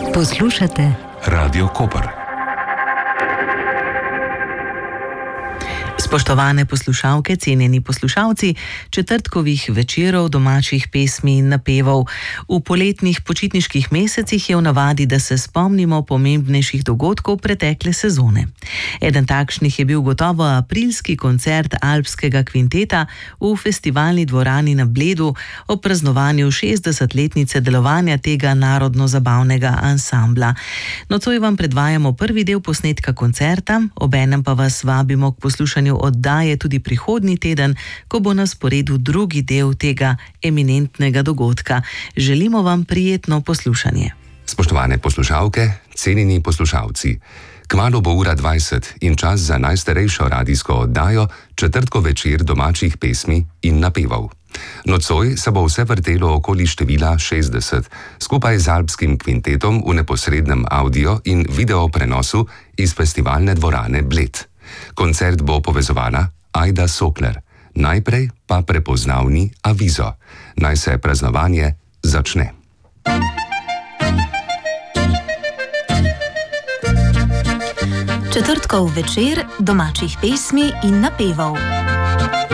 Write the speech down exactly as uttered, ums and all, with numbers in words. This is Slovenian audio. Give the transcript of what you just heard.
Poslušate Radio Koper. Spoštovane poslušalke, cenjeni poslušalci, četrtkovih večerov domačih pesmi in napevov. V poletnih počitniških mesecih je v navadi, da se spomnimo pomembnejših dogodkov pretekle sezone. Eden takšnih je bil gotovo aprilski koncert Alpskega kvinteta v festivalni dvorani na Bledu ob praznovanju šestdesetletnice delovanja tega narodno-zabavnega ansambla. Nocoj vam predvajamo prvi del posnetka koncerta, obenem pa vas vabimo k poslušanju oddaje tudi prihodnji teden, ko bo na sporedu drugi del tega eminentnega dogodka. Želimo vam prijetno poslušanje. Spoštovane poslušalke, cenjeni poslušalci, kmalu bo ura dvajset in čas za najstarejšo radijsko oddajo četrtkov večer domačih pesmi in napevov. Nocoj se bo vse vrtelo okoli števila šestdeset, skupaj z Alpskim kvintetom v neposrednem audio in video prenosu iz festivalne dvorane Bled. Koncert bo povezovala Ajda Sokler. Najprej pa prepoznavni avizo. Naj se praznovanje začne. Četrtkov večer domačih pesmi in napevov.